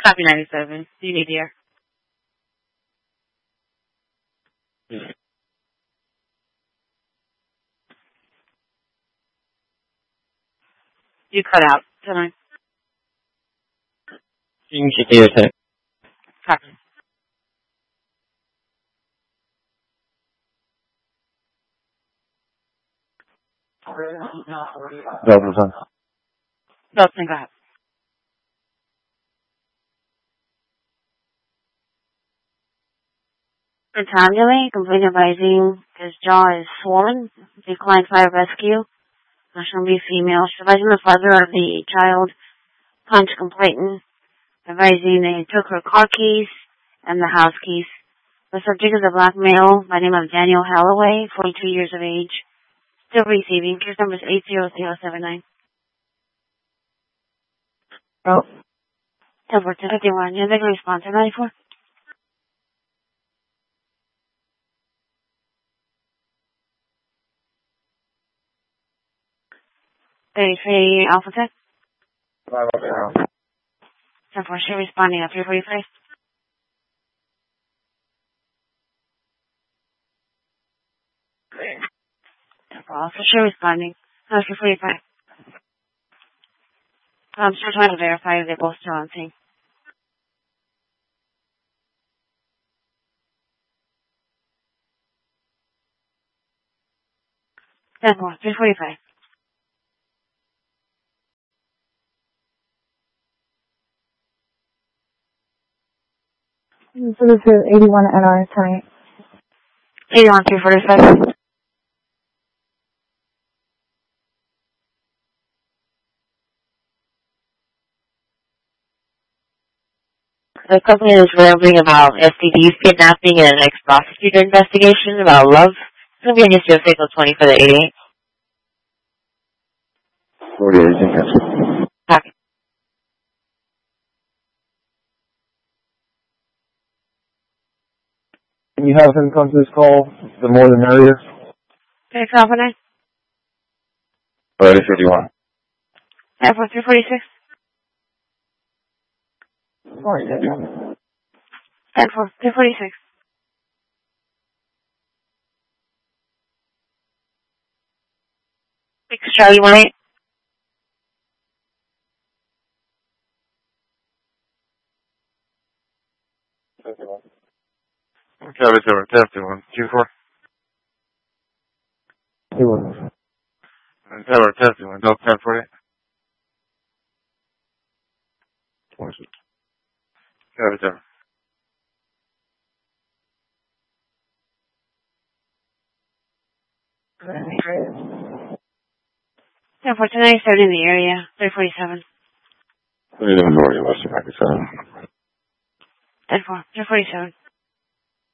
Copy 97. Do you need here? You cut out. Tonight. Copy. Dalton, Dalton, go ahead. Retaliate, complete advising his jaw is swollen. Decline fire rescue. National B female. Advising the father of the child. Punch complainant. Advising they took her car keys and the house keys. The subject is a black male by the name of Daniel Holloway, 42 years of age. Still receiving. Case number is 80079. Oh. 10-4-10-51. You have a response on 94? Hey, Alpha Tech. 10-4, she responding at 345. Also, she responding. 345. I'm still trying to verify if they're both still on scene. Ten more, 345. So this is 81 NR tonight. 81, 345. The company is rambling about STDs kidnapping and an ex-prosecutor investigation about love. It's going to be on history of April 20 for the 88. 48, Copy. Can you have him come to this call? The more the merrier. Okay, confident? 51. Airport 346. 10-4, 346. Charlie 18. Copy, 51. Q4. 2-1. Tower, 51. Delta 1048. Copy, Tower. Yeah, for tonight, starting in the area, 347. 37 North, Western Pakistan. 10-4, 347.